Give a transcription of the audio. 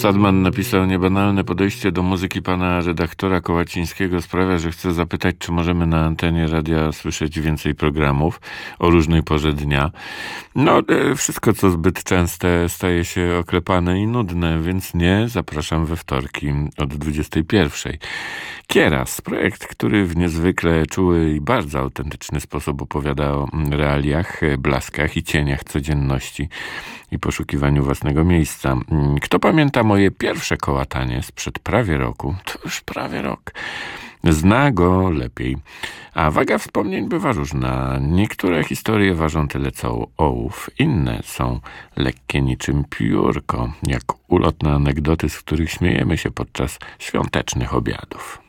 Sadman napisał: niebanalne podejście do muzyki pana redaktora Kołacińskiego sprawia, że chcę zapytać, czy możemy na antenie radia słyszeć więcej programów o różnej porze dnia. Wszystko co zbyt częste staje się oklepane i nudne, więc nie, zapraszam we wtorki od 21. Kieras, projekt, który w niezwykle czuły i bardzo autentyczny sposób opowiada o realiach, blaskach i cieniach codzienności i poszukiwaniu własnego miejsca. Kto pamięta moje pierwsze kołatanie sprzed prawie roku, to już prawie rok, zna go lepiej. A waga wspomnień bywa różna. Niektóre historie ważą tyle co ołów, inne są lekkie niczym piórko, jak ulotne anegdoty, z których śmiejemy się podczas świątecznych obiadów.